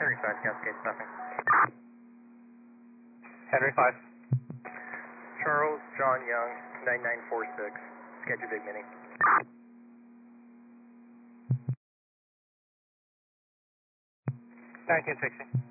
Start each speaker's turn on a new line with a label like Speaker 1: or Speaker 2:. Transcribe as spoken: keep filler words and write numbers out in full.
Speaker 1: Henry five, Cascade, nothing.
Speaker 2: Henry five.
Speaker 1: Charles John Young, nine nine four six, schedule Big Mini.
Speaker 2: nineteen sixty.